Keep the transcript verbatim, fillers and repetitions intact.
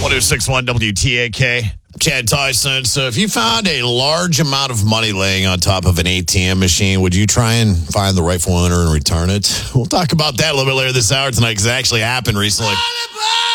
one oh six point one W T A K. Chad Tyson. So if you found a large amount of money laying on top of an A T M machine, would you try and find the rightful owner and return it? We'll talk about that a little bit later this hour tonight because it actually happened recently.